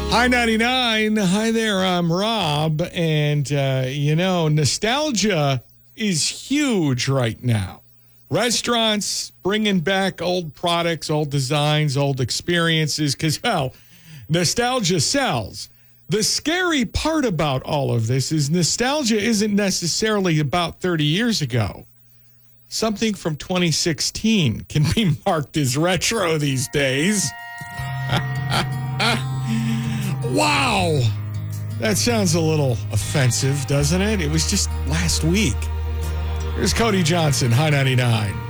Hi, 99. Hi there, I'm Rob. And, nostalgia is huge right now. Restaurants bringing back old products, old designs, old experiences, because, well, nostalgia sells. The scary part about all of this is nostalgia isn't necessarily about 30 years ago. Something from 2016 can be marked as retro these days. Wow. That sounds a little offensive, doesn't it? It was just last week. Here's Cody Johnson, High 99.